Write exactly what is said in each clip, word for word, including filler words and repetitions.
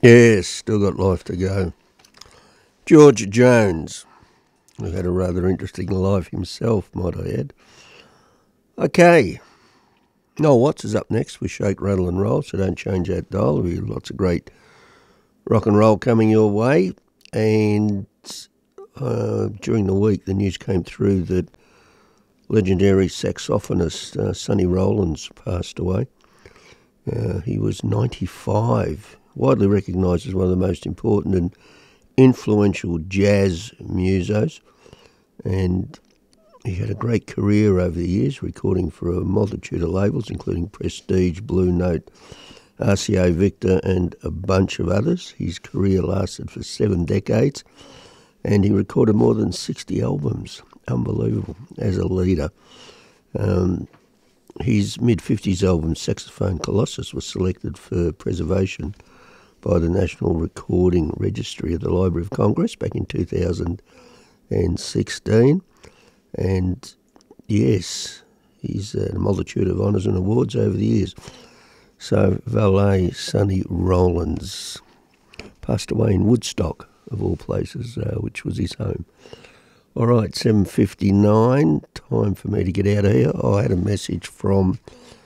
Yes, still got life to go. George Jones, who had a rather interesting life himself, might I add. Okay, Noel Watts is up next with Shake, Rattle and Roll, so don't change that dial. There'll be lots of great rock and roll coming your way. And uh, during the week, the news came through that legendary saxophonist uh, Sonny Rollins passed away. Uh, he was ninety-five, widely recognised as one of the most important and influential jazz musos, and he had a great career over the years, recording for a multitude of labels, including Prestige, Blue Note, R C A Victor, and a bunch of others. His career lasted for seven decades, and he recorded more than sixty albums. Unbelievable, as a leader. Um, his mid-fifties album, Saxophone Colossus, was selected for preservation by the National Recording Registry of the Library of Congress back in two thousand sixteen. And yes, he's had a multitude of honours and awards over the years. So valet Sonny Rollins passed away in Woodstock, of all places, uh, which was his home. All right, seven fifty-nine, time for me to get out of here. I had a message from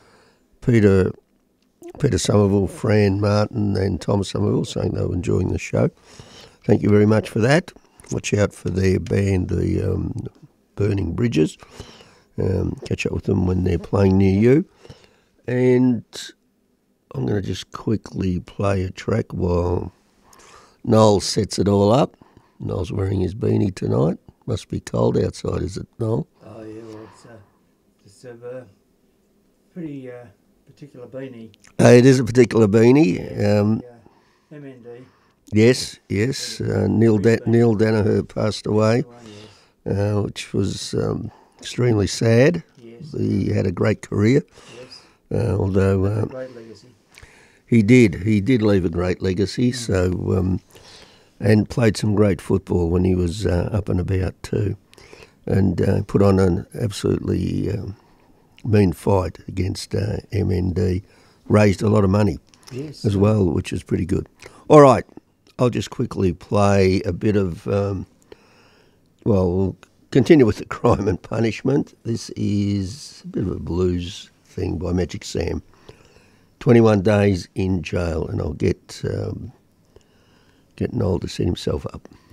Peter Peter Somerville, Fran Martin and Tom Somerville saying they were enjoying the show. Thank you very much for that. Watch out for their band, the um, Burning Bridges. Um, catch up with them when they're playing near you. And I'm going to just quickly play a track while Noel sets it all up. Noel's wearing his beanie tonight. Must be cold outside, is it, Noel? Oh, yeah, well, it's, uh, it's a uh, pretty uh, particular beanie. Uh, it is a particular beanie. Yeah, um, the, uh, M N D. Yes, yes. Uh, Neil, da- Neil Danaher passed away, One, yes. uh, which was um, extremely sad. Yes. He had a great career, Yes. uh, although A uh, great legacy. he did. He did leave a great legacy. Mm. So. Um, and played some great football when he was uh, up and about too, and uh, put on an absolutely uh, mean fight against uh, M N D, raised a lot of money Yes. as well, which is pretty good. All right, I'll just quickly play a bit of, um, well, we'll continue with the Crime and Punishment. This is a bit of a blues thing by Magic Sam, twenty-one days in jail, and I'll get... Um, Get Noel to set himself up.